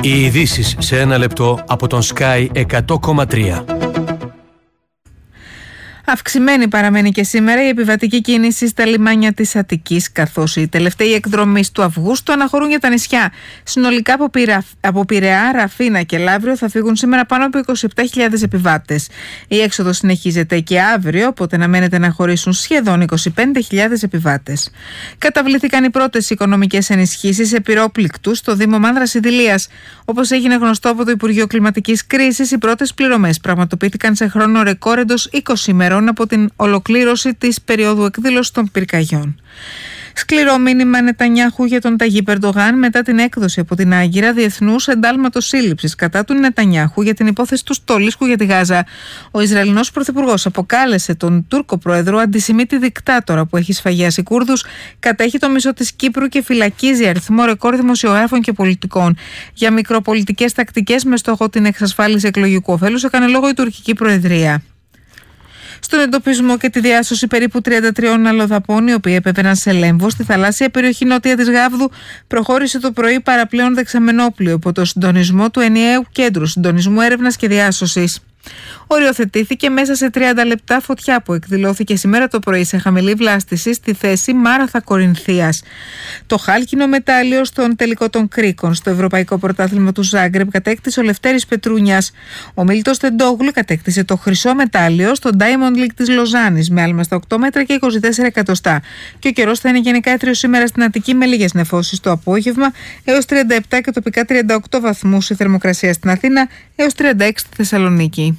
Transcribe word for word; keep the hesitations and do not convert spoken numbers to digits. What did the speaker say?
Οι ειδήσεις σε ένα λεπτό από τον Sky εκατό κόμμα τρία. Αυξημένη παραμένει και σήμερα η επιβατική κίνηση στα λιμάνια της Αττικής, καθώς οι τελευταίοι εκδρομείς του Αυγούστου αναχωρούν για τα νησιά. Συνολικά από, Πειρα... από Πειραιά, Ραφίνα και Λαύριο θα φύγουν σήμερα πάνω από είκοσι επτά χιλιάδες επιβάτες. Η έξοδος συνεχίζεται και αύριο, οπότε αναμένεται να χωρίσουν σχεδόν είκοσι πέντε χιλιάδες επιβάτες. Καταβληθήκαν οι πρώτες οικονομικές ενισχύσεις σε πυρόπληκτους στο Δήμο Μάνδρας Ιδηλίας. Όπως έγινε γνωστό από το Υπουργείο Κλιματικής Κρίσης, οι πρώτες πληρωμές πραγματοποιήθηκαν σε χρόνο ρεκόρ εντός είκοσι ημερών από την ολοκλήρωση της περίοδου εκδήλωσης των πυρκαγιών. Σκληρό μήνυμα Νετανιάχου για τον Ταγίπ Ερντογάν μετά την έκδοση από την Άγκυρα διεθνούς εντάλματος σύλληψης κατά του Νετανιάχου για την υπόθεση του στολίσκου για τη Γάζα. Ο Ισραηλινός Πρωθυπουργός αποκάλεσε τον Τούρκο Πρόεδρο αντισημίτη δικτάτορα που έχει σφαγιάσει Κούρδους, κατέχει το μισό της Κύπρου και φυλακίζει αριθμό ρεκόρ δημοσιογράφων και πολιτικών. Για μικροπολιτικές τακτικές με στόχο την εξασφάλιση εκλογικού ωφέλους έκανε λόγο η τουρκική Προεδρία. Στον εντοπισμό και τη διάσωση περίπου τριάντα τριών αλλοδαπών, οι οποίοι επέβαιναν σε Λέμβο, στη θαλάσσια περιοχή νότια της Γάβδου, προχώρησε το πρωί παραπλέον δεξαμενόπλοιο υπό το συντονισμό του ενιαίου κέντρου συντονισμού έρευνας και διάσωσης. Οριοθετήθηκε μέσα σε τριάντα λεπτά φωτιά που εκδηλώθηκε σήμερα το πρωί σε χαμηλή βλάστηση στη θέση Μάραθα Κορινθίας. Το χάλκινο μετάλλιο στον τελικό των Κρίκων στο Ευρωπαϊκό Πρωτάθλημα του Ζάγκρεπ κατέκτησε ο Λευτέρης Πετρούνιας. Ο Μίλτος Τεντόγλου κατέκτησε το χρυσό μετάλλιο στο Diamond League της Λοζάνης με άλμα στα οκτώ μέτρα και είκοσι τέσσερα εκατοστά. Και ο καιρός θα είναι γενικά έτριος σήμερα στην Αττική με λίγες νεφώσεις το απόγευμα, έως τριάντα επτά και τοπικά τριάντα οκτώ βαθμούς η θερμοκρασία στην Αθήνα, έως τριάντα έξι στη Θεσσαλονίκη.